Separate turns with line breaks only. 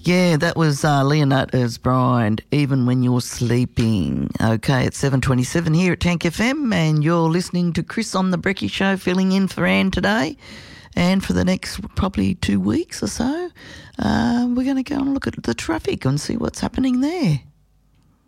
Yeah, that was Leonardo's Bride, Even When You're Sleeping. Okay, it's 7:27 here at Tank FM, and you're listening to Chris on the Brekkie Show, filling in for Anne today. And for the next probably 2 weeks or so, we're going to go and look at the traffic and see what's happening there.